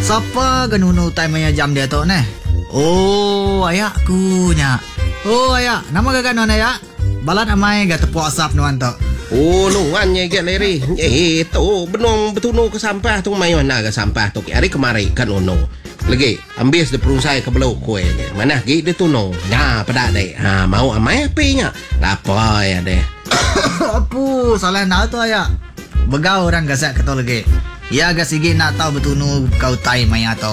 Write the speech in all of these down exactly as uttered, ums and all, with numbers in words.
Siapa genunu time nya jam dia tu ne? Oh, ayakku nya. Oh, ayak. Nama gagan non ayak? Balat amai ga tepuk asap nuan tu. Oh, nuan nya get leri. Eh, tu benong betunu ke sampah tu mai mana ke sampah tu. Hari kemari kan ono. Lagi ambis de perusai ke belau kue je. Mana gi de tuno. Nah, pada dek. Ha, mau amai api nya. Lapa ya deh. Apu, salah nak tu ayak. Begau orang gasak kata lagi. Ya agak sigi nak tahu betunu kau tai mai atau.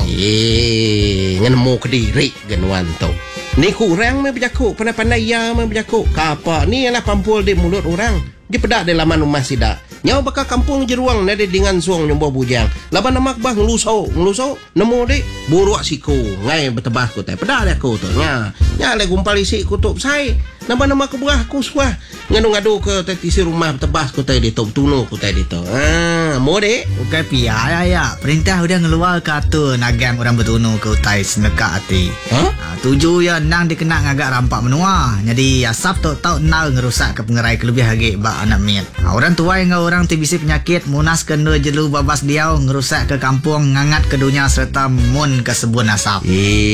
Eh, ngenemu ke diri genuan tu. Ni kurang me berjakuk, pandai-pandai ya me berjakuk. Kapa ni ialah pampul di mulut orang. Dia pedak di laman rumah sidak. Nyau bakal kampung jeruang nade dengan suang nyombo bujang. Laban namak bah ngelusau, ngelusau nemu dek buruak siku ngai betebah ku teh. Pedak dia ku tu. Nya, nya le gumpal isi kutup sai. Nama-nama ke berah ku suah. Ngadu-ngadu ke tisi rumah betebah ku teh di tu tunu ku teh di tu. Ah, mau dek. Bukan pia ya ya. Perintah udah ngeluar kata nagang orang betunu ke utai seneka hati. Ha? Ha, tuju ya nang dikena ngagak rampak menua. Jadi asap tu tau nal ngerusak ke pengerai kelebih hagi bak anak miat. Ha, orang tua yang orang tibisi penyakit munas kena jelu babas diau ngerusak ke kampung ngangat ke dunia serta mun ke sebun asap.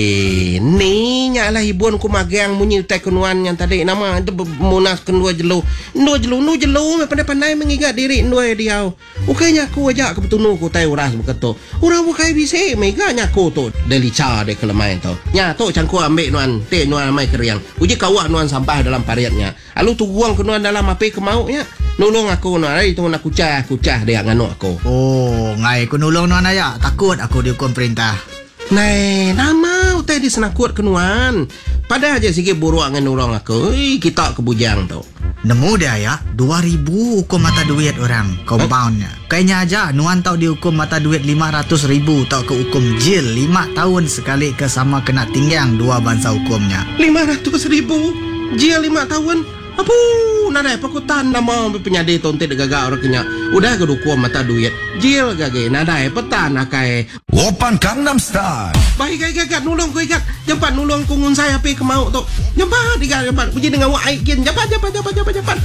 Eh, ni nyalah hibun ku magang munyi utai kenuan yang tadi nama itu munas kendua jelu. Ndua jelu, nu jelu me pandai-pandai mengingat diri ndua diau. Ukainya aku ajak ke betunu ku tai uras beketo. Urang bukai bisi meganya ku tu delica de kelemai tu. Nya tu cangku ambil nuan, te nuan mai keriang. Uji kawak nuan sampah dalam pariatnya. Alu tu buang ke nuan dalam api ke mau nya. Nulung aku nuan ai tu nak kucah kucah dia nganu aku. Oh, ngai ku nulung nuan ayak. Takut aku dihukum perintah. Nai, nama utai di senakut kenuan. Pada aja sikit buruak dengan orang aku. Ih, kita ke bujang tu. Nemu dia ya, dua ribu hukum mata duit orang, compoundnya. Kayaknya aja, nuan tau dihukum mata duit lima ratus ribu, tau ke hukum jil lima tahun sekali ke sama kena tinggang dua bangsa hukumnya. lima ratus ribu? Jil lima tahun? Apa? Nada pakutan nama penyadi tonte degaga orang kenya. Udah kedukuam mata duit. Jil gage nada petan akai. Open Gangnam Style. Baik gage gage nulung ku ikat. Jampat nulung ku ngun saya api ke mau tu. Jampat ikat jampat. Puji dengan wak aikin. Jampat jampat jampat jampat jampat.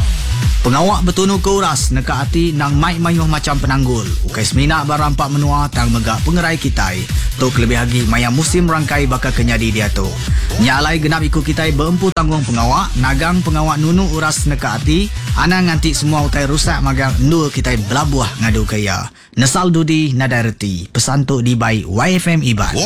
Pengawak betunu ke uras neka hati nang mai mayuh macam penanggul. Ukai semina barampak menua tang megak pengerai kitai. Tok lebih lagi maya musim rangkai bakal kenyadi dia tu. Nyalai genap ikut kitai berempu tanggung pengawak. Nagang pengawak nunu uras neka hati. Ana nganti semua utai rusak magang nul kitai belabuah ngadu kaya. Nesal dudi nadai reti. Pesan tu di by Y F M Iban.